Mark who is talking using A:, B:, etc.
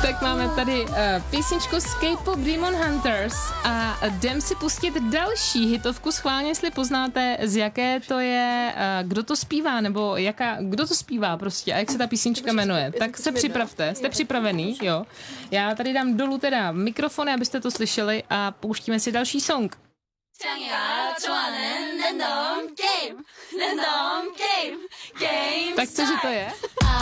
A: Tak máme tady písničku z K-pop Demon Hunters a jdem si pustit další hitovku schválně, jestli poznáte, z jaké to je, kdo to zpívá, nebo kdo to zpívá prostě a jak se ta písnička jmenuje. Tak se připravte, jste připravený, jo. Já tady dám dolů teda mikrofony, abyste to slyšeli a pouštíme si další song. Tak cože to je?